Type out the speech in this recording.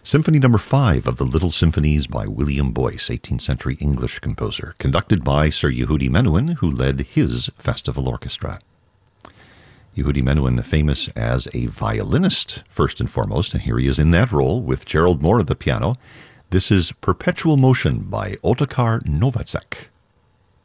Symphony Number 5 of the Little Symphonies by William Boyce, 18th century English composer, conducted by Sir Yehudi Menuhin, who led his festival orchestra. Yehudi Menuhin, famous as a violinist, first and foremost, and here he is in that role with Gerald Moore at the piano. This is Perpetual Motion by Otakar Novacek.